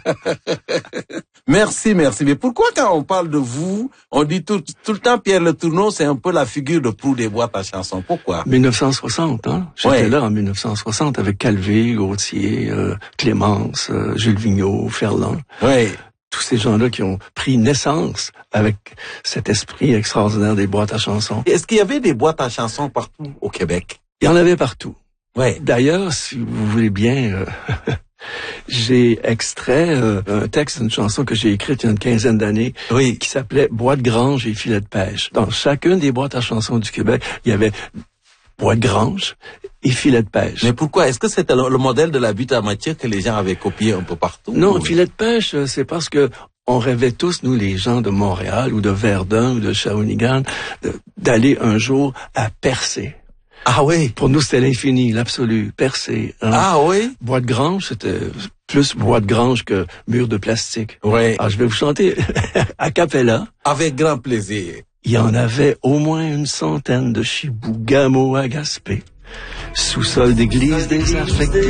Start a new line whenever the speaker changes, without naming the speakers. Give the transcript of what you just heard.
Merci. Mais pourquoi quand on parle de vous, on dit tout le temps Pierre Le Tourneau, c'est un peu la figure de proue des boîtes à chansons. Pourquoi?
1960, hein. J'étais là en 1960 avec Calvé, Gauthier, Clémence, Jules Vigneault, Ferland.
Oui.
Tous ces gens-là qui ont pris naissance avec cet esprit extraordinaire des boîtes à chansons.
Est-ce qu'il y avait des boîtes à chansons partout au Québec?
Il y en avait partout.
Ouais.
D'ailleurs, si vous voulez bien, j'ai extrait un texte d'une chanson que j'ai écrite il y a une quinzaine d'années,
oui,
qui s'appelait Bois de grange et filet de pêche. Dans chacune des boîtes à chansons du Québec, il y avait bois de grange et filet de pêche.
Mais pourquoi? Est-ce que c'était le modèle de la butte à matière que les gens avaient copié un peu partout?
Non, filet de pêche, c'est parce que on rêvait tous, nous, les gens de Montréal ou de Verdun ou de Shawinigan, d'aller un jour à Percé.
Ah oui?
Pour nous, c'était l'infini, l'absolu, Percé. Hein?
Ah oui?
Bois de grange, c'était plus bois de grange que mur de plastique.
Oui.
Alors, je vais vous chanter a cappella.
Avec grand plaisir.
Il y en avait au moins une centaine de Chibougamau à Gaspé. Sous-sol d'église désaffectée.